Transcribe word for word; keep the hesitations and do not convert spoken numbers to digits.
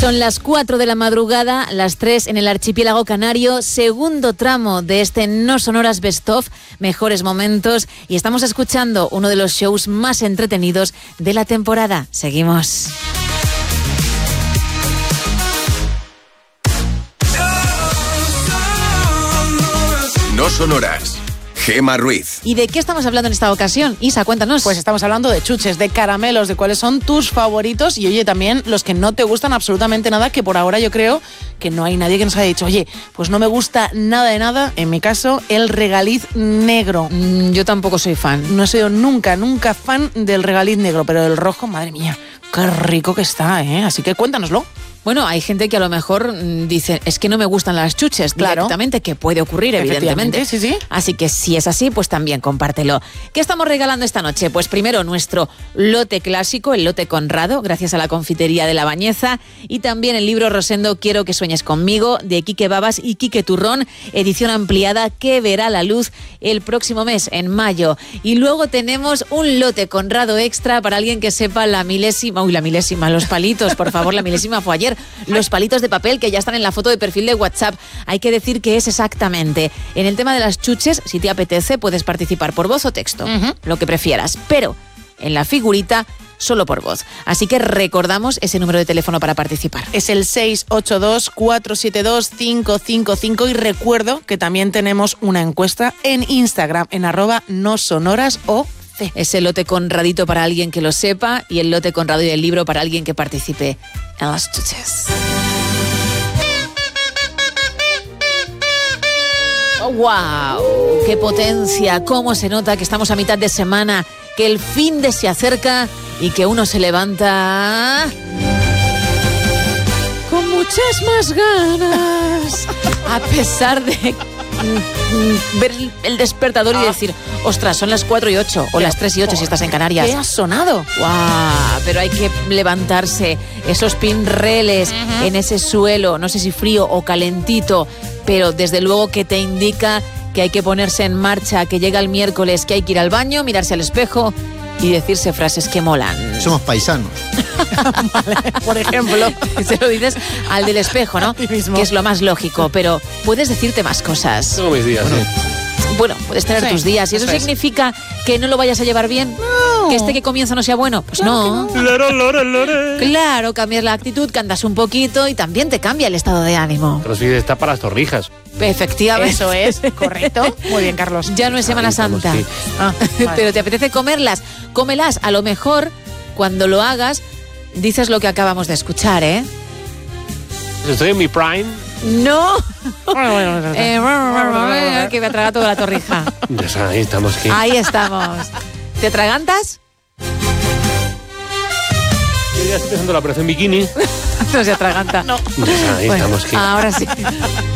Son las cuatro de la madrugada, las tres en el archipiélago canario, segundo tramo de este No Sonoras Best Of, mejores momentos, y estamos escuchando uno de los shows más entretenidos de la temporada. Seguimos. No Sonoras. Gema Ruiz. ¿Y de qué estamos hablando en esta ocasión? Isa, cuéntanos. Pues estamos hablando de chuches, de caramelos, de cuáles son tus favoritos y, oye, también los que no te gustan absolutamente nada, que por ahora yo creo que no hay nadie que nos haya dicho, oye, pues no me gusta nada de nada. En mi caso, el regaliz negro. Mm, yo tampoco soy fan. No he sido nunca, nunca fan del regaliz negro, pero el rojo, madre mía, qué rico que está, ¿eh? Así que cuéntanoslo. Bueno, hay gente que a lo mejor dice, es que no me gustan las chuches, claro, directamente, que puede ocurrir, evidentemente. Sí, sí. Así que si es así, pues también compártelo. ¿Qué estamos regalando esta noche? Pues primero nuestro lote clásico, el lote Conrado, gracias a la confitería de La Bañeza, y también el libro Rosendo Quiero que sueñes conmigo, de Quique Babas y Quique Turrón, edición ampliada que verá la luz el próximo mes, en mayo. Y luego tenemos un lote Conrado extra para alguien que sepa la milésima, uy, la milésima, los palitos, por favor, la milésima fue ayer. Los palitos de papel que ya están en la foto de perfil de WhatsApp. Hay que decir que es exactamente. En el tema de las chuches, si te apetece, puedes participar por voz o texto, uh-huh. lo que prefieras. Pero en la figurita, solo por voz. Así que recordamos ese número de teléfono para participar. Es el seis ocho dos, cuatro siete dos, cinco cinco cinco, y recuerdo que también tenemos una encuesta en Instagram, en arroba no sonoras o ese lote Conradito para alguien que lo sepa y el lote Conrado y el libro para alguien que participe en las chuches. Oh, ¡wow! ¡Qué potencia! ¿Cómo se nota que estamos a mitad de semana, que el fin de se acerca y que uno se levanta con muchas más ganas, a pesar de ver el despertador y decir, ostras, son las cuatro y ocho o las tres y ocho si estás en Canarias. ¿Qué ha sonado? ¡Guau! Pero hay que levantarse, esos pinreles uh-huh. en ese suelo, no sé si frío o calentito, pero desde luego que te indica que hay que ponerse en marcha, que llega el miércoles, que hay que ir al baño, mirarse al espejo y decirse frases que molan. Somos paisanos. Vale, por ejemplo. Se lo dices al del espejo, ¿no? Que es lo más lógico, pero puedes decirte más cosas. Tengo mis días, bueno, sí. Bueno, puedes tener sí, tus días. ¿Y eso, eso significa es. que no lo vayas a llevar bien? No. ¿Que este que comienza no sea bueno? Pues claro no. no. Lore, lore, lore. Claro, cambias la actitud, cantas un poquito y también te cambia el estado de ánimo. Pero sí está para las torrijas. Efectivamente. Eso es, correcto. Muy bien, Carlos. Ya no es Semana Santa. Sí. Ah, vale. Pero te apetece comerlas. Cómelas. A lo mejor, cuando lo hagas, dices lo que acabamos de escuchar, ¿eh? Estoy en mi prime. No. Bueno, bueno, bueno. eh, que me traga toda la torrija. Ahí estamos. ¿Qué? Ahí estamos. ¿Te atragantas? Yo ya estoy empezando la operación bikini. No se atraganta. No. Ahí bueno, estamos. ¿Qué? Ahora sí.